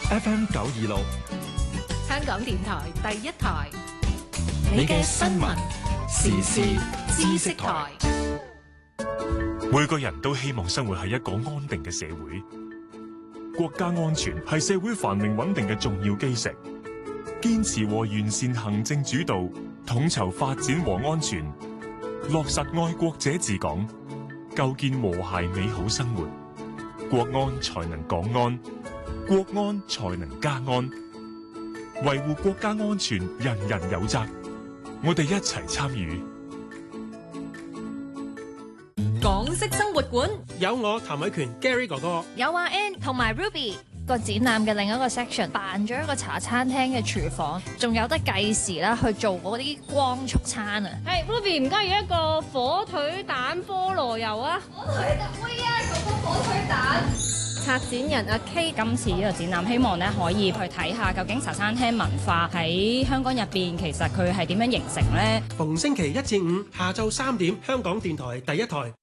FM 926， 香港電台第一台， 你嘅新聞時事知識台。 每個人都希望生活喺一個安定嘅社會，國家安全係社會繁榮穩定嘅重要基石。堅持和完善行政主導，統籌發展和安全，落實愛國者治港，構建和諧美好生活，國安才能港安，國安才能家安。維護國家安全，人人有責，我哋一齊參與。 港式生活館有我譚偉權 Gary 哥哥， 有阿 Ann 同埋 Ruby。個展覽嘅另一個 section 扮咗一個茶餐廳嘅廚房，仲有得計時啦去做嗰啲光速餐啊！ 係 Ruby 唔該要一個火腿蛋菠蘿油啊！ 火腿蛋會啊，嗰個火腿蛋。 策展人阿 K 今次呢個展覽希望咧可以去睇下究竟茶餐廳文化喺香港入邊其實佢係點樣形成咧？ 逢星期1至5下晝3點，香港電台第一台。